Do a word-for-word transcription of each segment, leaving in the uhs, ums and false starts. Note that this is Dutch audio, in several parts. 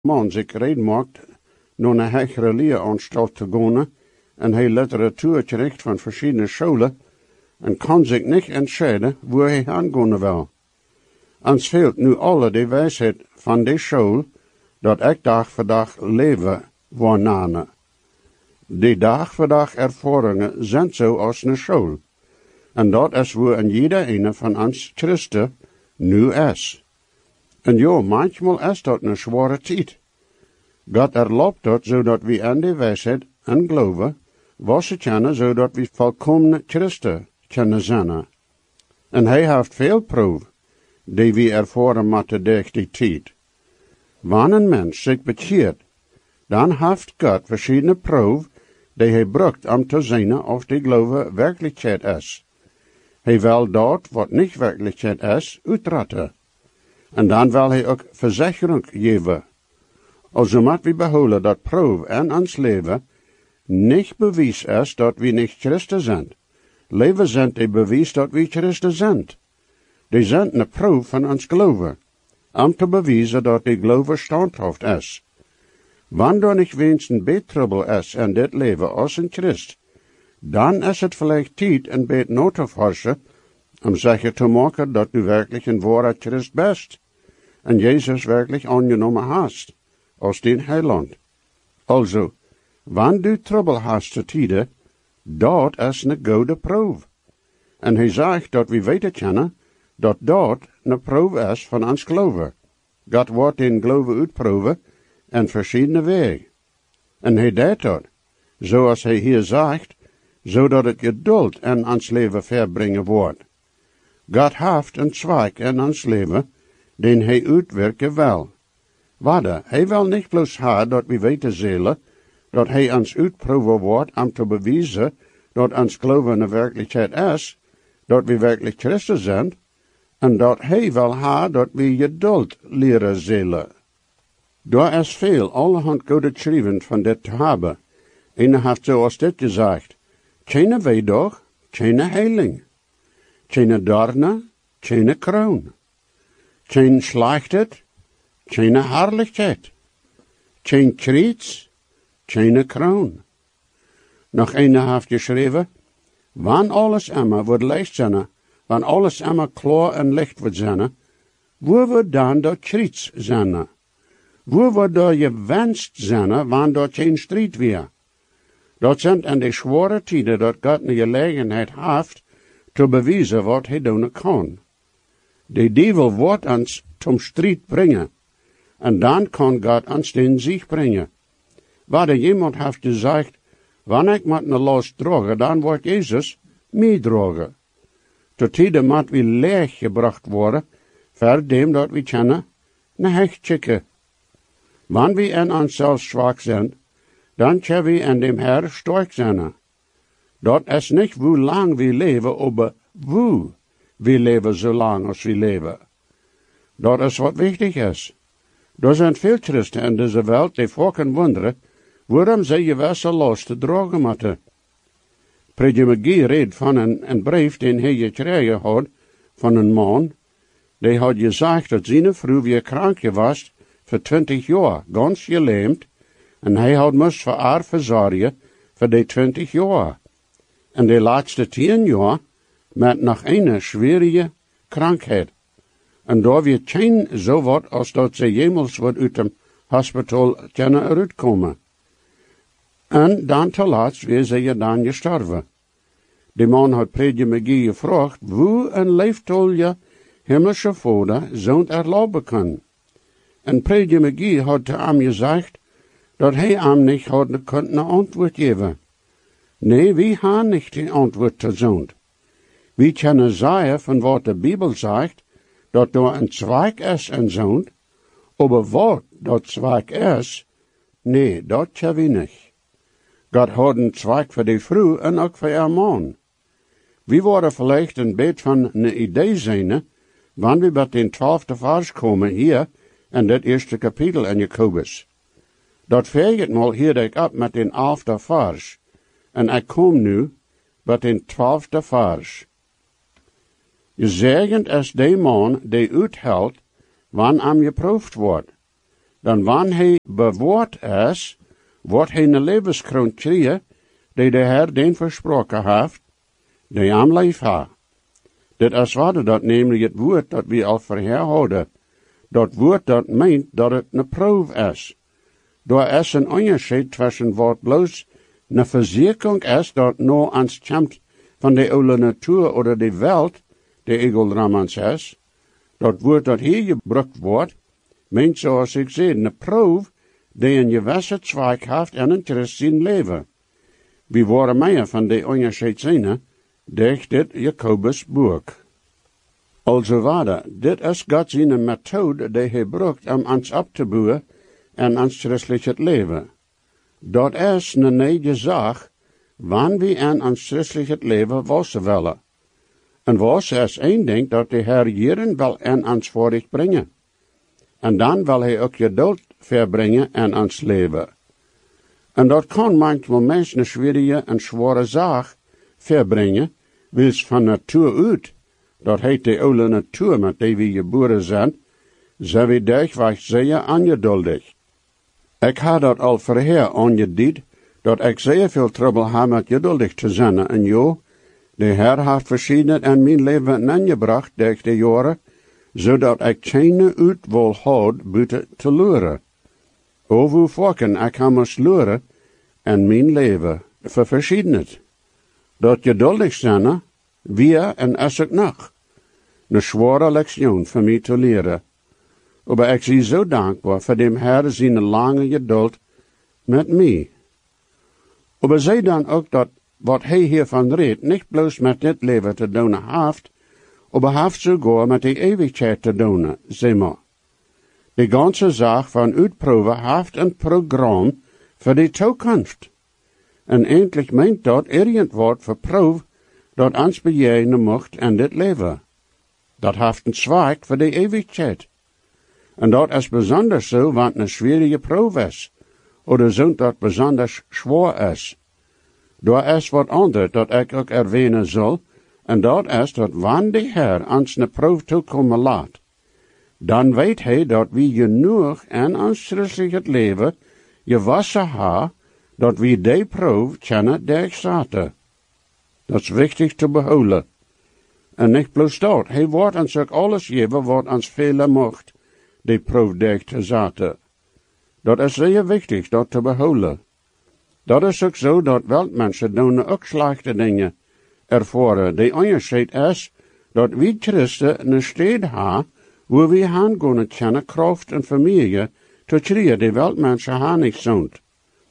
man zich reden maakt naar een hegere leeranstalt te gaan en hij literatuur krijgt van verschillende scholen en kan zich niet entscheiden waar hij aangaan wil. Ons fehlt nu alle de wijsheid van de school dat ik dag voor dag leven waarnane. Die dag voor dag ervaringen zijn zo als een school. En dat is waar in jeder ene van ons Christen nu is. En ja, manchmal is dat een zware tijd. God erlaubt dat, zodat we aan de wijsheid en geloven wassen kunnen, zodat we volkomen Christen kunnen zijn. En hij heeft veel proef, die we ervaren moeten durch die tijd. Wanneer een mens zich bekeert, dan heeft God verschillende proef, die hij gebruikt om te zien of die geloven werkelijkheid is. Hij wil dat wat niet werkelijkheid is, uitratten. En dan wil hij ook verzekering geven. Also moet we behouden dat proef in ons leven niet bewijs is dat we niet Christen zijn. Leven zijn die bewijs dat we Christen zijn. Die zijn een proef van ons geloven, om te bewijzen dat die geloven standhaft is. Wanneer niet wens een beetrubbel is in dit leven als een Christ, dan is het vielleicht tijd een beet nood te forschen, om zeker te maken dat u werkelijk een ware Christ bent, en Jezus werkelijk aangenomen hast, als den heiland. Also, wanneer u trouble hast te tijden, dat is een goede proef. En hij zegt dat we weten kunnen, dat dat een proef is van ons geloven. God wordt den geloven uitproeven in verschillende wegen. En hij deed dat, zoals hij hier zegt, zodat het geduld in ons leven verbrengen wordt. God heeft een zweig in ons leven, den hij uitwerken wil. Wade, hij wil niet bloos haar dat we weten zullen, dat hij ons uitproeven wordt om te bewijzen dat ons geloven een werkelijkheid is, dat we werkelijk Christen zijn, en dat hij wil haar dat we geduld leren zullen. Daar is veel allerhand goede schrijven van dit te hebben. Ene heeft zoals dit gezegd, geen weedag, geen heiling, geen doornen, geen kroon, geen slechtheid, geen herrlijkheid, geen kriets, geen kroon. Nog ene heeft geschreven, wanneer alles immer wordt licht zijn, wanneer alles immer klaar en licht wordt zijn, waar wordt dan dat kriets zijn? Waar wordt dat je wenst zijn, wanneer dat geen strijd weer? Dat zijn in de zware tijden dat God een gelegenheid heeft te bewijzen wat hij doen kan. De duivel wordt ons zum strijd brengen, en dan kan God ons den Sieg brengen. Waar iemand heeft gezegd, wanneer ik met een last dragen, dan wordt Jezus meedragen. Te tijden moet we leeg gebracht worden, voor dem dat we kennen, een hecht chicken. Wanneer we in onszelf zwak zijn, dan kunnen we in dem Herr sterk zijn. Dat is niet hoe lang we leven, maar hoe we leven zo lang als we leven. Dat is wat wichtig is. Er zijn veel Christen in deze wereld die volken wonderen, waarom zij je gewisse lasten dragen moeten. Prediker McGee reed van een, een brief den hij gekregen had van een man, die had gezegd dat zijn vrouw weer krank was voor twintig jaar, ganz geleemd, en hij had moest voor haar verzorgen voor die twintig jaar. En de laatste tien jaar met nog een zware krankheid. En daar weer geen zo wat als dat ze jemals wat uit dem hospital kunnen uitkomen. En dan te laatst weer ze je dan gestorven. De man had prediker McGee gevraagd, hoe een leeftal je hemelse vader zo'n erlauben kan. En prediker McGee had te hem gezegd, dat hij hem niet had kunnen antwoord geven. Nee, we hebben niet die antwoord te zo'n. We kunnen zeggen van wat de Bijbel zegt, dat er een zweig is en zo'n, maar wat dat zweig is, nee, dat kunnen we niet. God had een zweig voor die vrouw en ook voor haar man. We worden vielleicht een beetje van een idee zijn, wanneer we bij den twaalfde vers komen hier, in dit eerste kapitel in Jacobus. Dat veegt mal hier ik op met den elfde vers, en ik kom nu bij den twaalfde vers. Gezegend is de man die uithoudt, wanneer hem geproefd wordt. dan wanneer hij bewoord is, wordt hij een levenskroon krijgen, die de Heer den versproken heeft, die am lief ha. Dit is wat dat namelijk het woord dat we al verherhouden. Dat woord dat meent dat het een proef is. Daar is een onderscheid tussen wat bloos een verzekering is dat nou ans komt van de oude natuur of de wereld, de egelramans is. Dat woord dat hier gebruikt wordt, meent zoals ik zei, een proef die een gewisse zweig heeft in een christen leven. We worden meer van de onderscheid zien, durch dit Jacobus boek. Also waarde, dit is God zijn methode die hij gebruikt om ons op te bouwen en ons christelijk leven. Dat is een nieuwe zaak, wanneer we in ons christelijk leven wassen willen. En wassen is één ding dat de Heer hierin wil in ons vooruit brengen. En dan wil hij ook geduld verbrengen in ons leven. En dat kan manchmal mensen een schwierige en zware zaak verbrengen, wils van natuur uit. Dat heet de oude natuur met die we geboren zijn, zijn we durchweg zeer ongeduldig. Ik had dat al voorher aangediend, dat ik zeer veel trouble heb met geduldig te zijn. En jo, de Heer heeft verschillend in mijn leven aangebracht durch de jaren, zodat ik geen uit wil houden buiten te leren. Over volken ik heb moest leren in mijn leven, voor verschillend. Dat geduldig zijn, weer en is het nog. Een zware lektion voor mij te leren. Maar ik zie zo dankbaar voor dem Heer zijn lange geduld met mij. Maar zij dan ook dat wat hij hiervan redt niet bloos met dit leven te doen heeft, maar heeft sogar met de eeuwigheid te doen, zeg maar. De ganze zaak van uitproeven heeft een programma voor de toekomst. En eindelijk meent dat irgend wordt verproef dat ons bejegenen mocht in dit leven. Dat heeft een zweig voor de eeuwigheid. En dat is bijzonder zo, want een schwierige proef is, of zo dat bijzonder zwaar is. Daar is wat anders dat ik ook erwähnen zal, en dat is dat wanneer de Heer ons een proef toekomen laat, dan weet hij dat we genoeg in ons christelijk leven gewassen hebben, dat we die proef kunnen durchzaten. Dat is wichtig te behouden. En niet bloos dat, hij wordt ons ook alles geven wat ons velen mocht, die proef durch te zaten. Dat is zeer wichtig, dat te behouden. Dat is ook zo dat weltmensen doen ook slechte dingen ervaren. De onderscheid is dat we Christen een stad hebben, waar we gaan kunnen kennen, kracht en familie, te krijgen die weltmensen gaan niet zoont.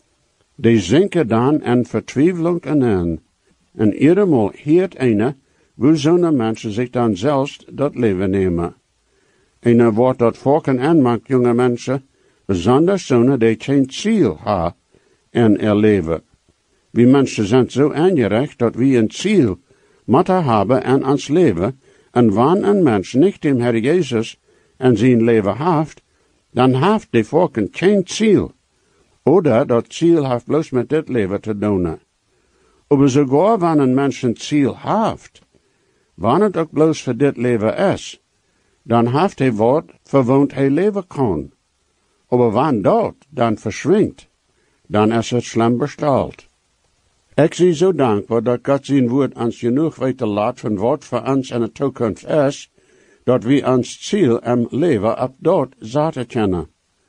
Die zinken dan in vertwijfeling en in. En iedermaal heert ene, wil zo'n mensen zich dan zelfs dat leven nemen. En dan wordt dat volken aanmaakt, jonge mensen, bijzonder zo'n die geen ziel hebben in er leven. We mensen zijn zo aangerecht dat we een ziel moeten hebben in ons leven, en wanneer een mens niet dem Heer Jezus in zijn leven heeft, dan heeft die volken geen ziel. Oder dat ziel heeft bloos met dit leven te doen. Maar sogar wanneer een mens een ziel heeft, wanneer het ook bloos voor dit leven is, dan heeft hij wat verwoond hij leven kan. Maar wanneer dat dan verschwindt, dan is het slim besteld. Ik zie zo dankbaar dat God zijn woord ons genoeg weten laat van wat voor ons in de toekomst is, dat we ons ziel en leven op dat zaten kennen.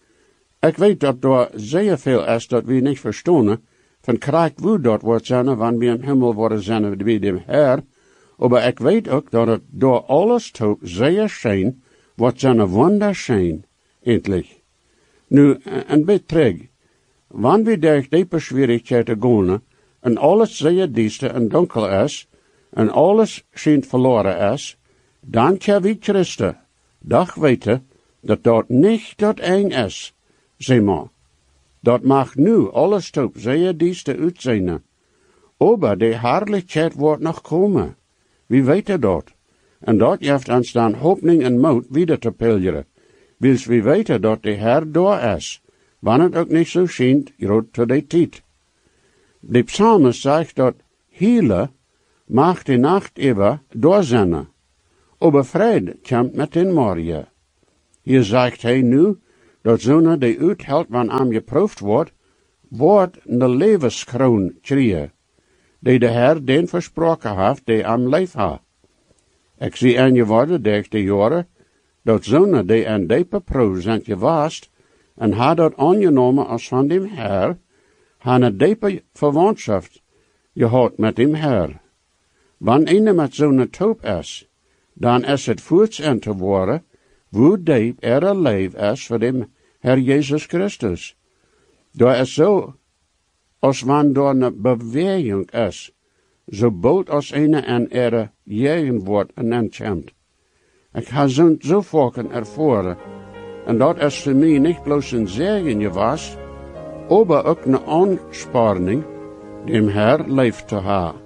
Ik weet dat er zeer veel is dat we niet verstaan, van krijgt hoe dat wordt zijn, wanneer we in hemel worden zijn bij dem Heer, maar ik weet ook dat het door alles toe zeer schijn, wordt zijn wonderschijn, eindelijk. Nu, een beetje terug. Wanneer we durch diepe schwierigheden gaan, en alles zeer dieste en donker is, en alles schijnt verloren is, dan kan we Christen doch weten dat dat niet dat een is, zeg maar. Dat mag nu alles toe zeer dieste uitzien. Maar de heerlijkheid wordt nog komen. Wie weten dat? En dat geeft ons dan hoopning en moed wieder te pilgeren. Wils we weten dat de Heer door is, wanneer het ook niet zo schijnt, groot te de tijd. De psalmist zegt dat Hiele mag de nacht über doorzennen, aber vrede komt met den morgen. Hier zegt hij nu, dat zo'n die uithelt wanneer aan geproefd wordt, wordt een levenskroon krijgen, die de Heer den versproken heeft, die aan leef ha. Ik zie aan je worden, de de jaren, dat zo'n die aan diepe proef zijn gewaast, en ha dat aangenomen als van dem Heer, ha een diepe verwantschap gehad met dem Heer. Wanneer een met zo'n toop is, dan is het voorts aan te worden, hoe diep er een leef is voor dem Heer Jezus Christus. Daar is zo, als wanneer er een beweging is, zo bold als een en er jegen wordt en entkomt. Ik heb zo, zo vaak ervaren, en dat is voor mij niet bloos een zegen geweest, maar ook een aansparing, dem Heer leef te hebben.